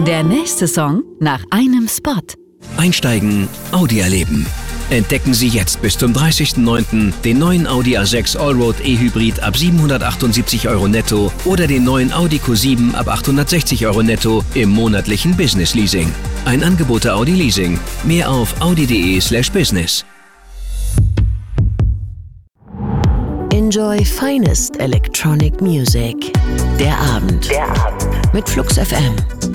Der nächste Song nach einem Spot. Einsteigen, Audi erleben. Entdecken Sie jetzt bis zum 30.09. den neuen Audi A6 Allroad E-Hybrid ab 778 € netto oder den neuen Audi Q7 ab 860 € netto im monatlichen Business Leasing. Ein Angebot der Audi Leasing. Mehr auf audi.de/business. Enjoy finest electronic music. Der Abend. Mit Flux FM.